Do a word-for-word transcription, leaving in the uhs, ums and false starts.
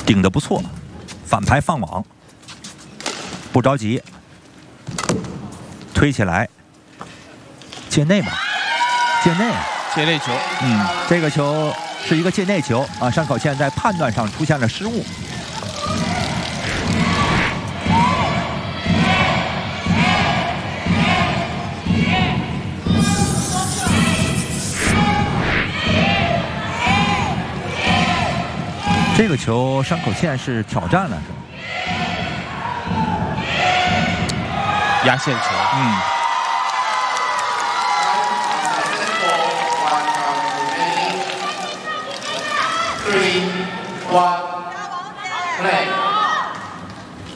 顶得不错，反拍放网，不着急，推起来，界内吧，界内， 界内球， 嗯，这个球是一个界内球啊，山口茜在判断上出现了失误。这个球山口茜是挑战了，是吧？ 压线球， 嗯。 Three, one, play.